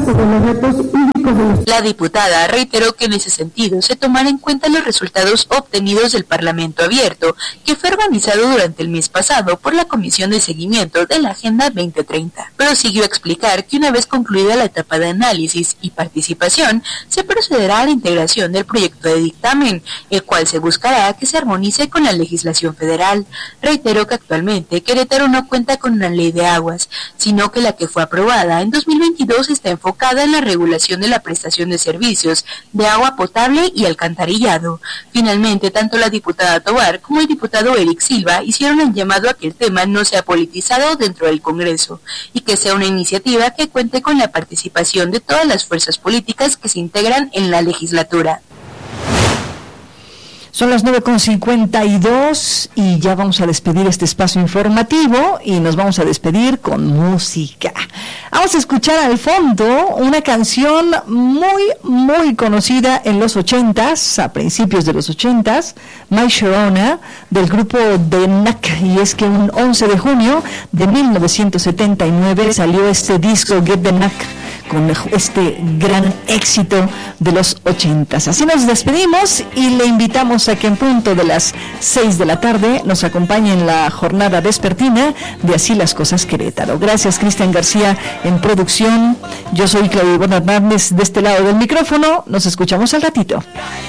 sobre los retos hídricos de los... La diputada reiteró que en ese sentido se tomarán en cuenta los resultados obtenidos del Parlamento Abierto, que fue organizado durante el mes pasado por la Comisión de Seguimiento de la Agenda 2030. Prosiguió a explicar que una vez concluida la etapa de análisis y participación, se procederá a la integración del proyecto de dictamen, el cual se buscará que se armonice con la legislación federal. Reiteró que actualmente Querétaro no cuenta con una ley de aguas, sino que la que fue aprobada en 2022 está enfocada en la regulación de la prestación de servicios de agua potable y alcantarillado. Finalmente, tanto la diputada Tovar como el diputado Eric Silva hicieron el llamado a que el tema no sea politizado dentro del Congreso y que sea una iniciativa que cuente con la participación de todas las fuerzas políticas que se integran en la legislatura. Son las 9:52 y ya vamos a despedir este espacio informativo y nos vamos a despedir con música. Vamos a escuchar al fondo una canción muy conocida en los 80s, a principios de los 80s, My Sharona, del grupo The Knack, y es que un 11 de junio de 1979 salió este disco Get the Knack, con este gran éxito de los 80s. Así nos despedimos y le invitamos a que en punto de las 6 de la tarde nos acompañe en la jornada vespertina de Así las Cosas Querétaro. Gracias, Cristian García en producción. Yo soy Claudia Ivonne Hernández de este lado del micrófono. Nos escuchamos al ratito.